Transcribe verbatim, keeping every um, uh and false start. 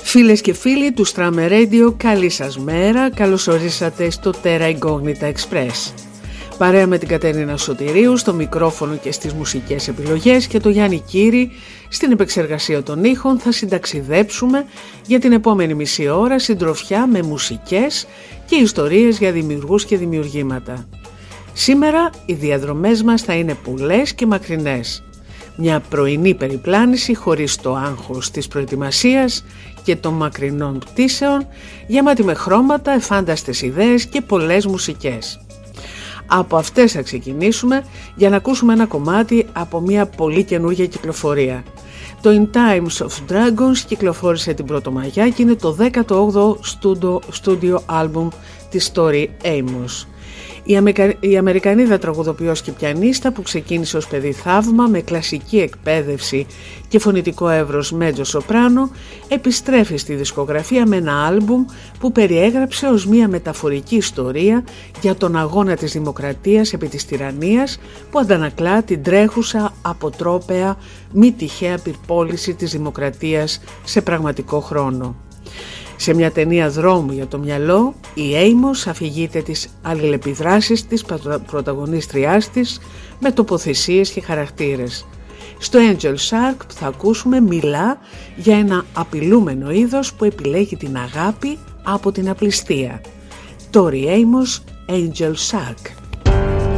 Φίλες και φίλοι του Strame Radio, καλή σας μέρα, καλώς ορίσατε στο Terra Incognita Express. Παρέα με την Κατερίνα Σωτηρίου στο μικρόφωνο και στις μουσικές επιλογές και το Γιάννη Κύρη στην επεξεργασία των ήχων θα συνταξιδέψουμε για την επόμενη μισή ώρα συντροφιά με μουσικές και ιστορίες για δημιουργούς και δημιουργήματα. Σήμερα οι διαδρομές μας θα είναι πολλές και μακρινές. Μια πρωινή περιπλάνηση χωρίς το άγχος της προετοιμασίας και των μακρινών πτήσεων, γεμάτη με χρώματα, εφάνταστες ιδέες και πολλές μουσικές. Από αυτές θα ξεκινήσουμε για να ακούσουμε ένα κομμάτι από μια πολύ καινούργια κυκλοφορία. Το In Times of Dragons κυκλοφόρησε την Πρωτομαγιά και είναι το δέκατο όγδοο στούντιο άλμπουμ της Tori Amos. Η, Αμεκα... η Αμερικανίδα τραγουδοποιός και πιανίστα που ξεκίνησε ως παιδί θαύμα με κλασική εκπαίδευση και φωνητικό εύρος μέτζο σοπράνο επιστρέφει στη δισκογραφία με ένα άλμπουμ που περιέγραψε ως μια μεταφορική ιστορία για τον αγώνα της δημοκρατίας επί της τυραννίας που αντανακλά την τρέχουσα αποτρόπαια μη τυχαία πυρπόληση της δημοκρατίας σε πραγματικό χρόνο. Σε μια ταινία δρόμου για το μυαλό, η Amos αφηγείται τις αλληλεπιδράσεις της πρωταγωνίστριάς της με τοποθεσίες και χαρακτήρες. Στο Angel Shark που θα ακούσουμε μιλά για ένα απειλούμενο είδος που επιλέγει την αγάπη από την απληστία. Tori Amos, Angel Shark.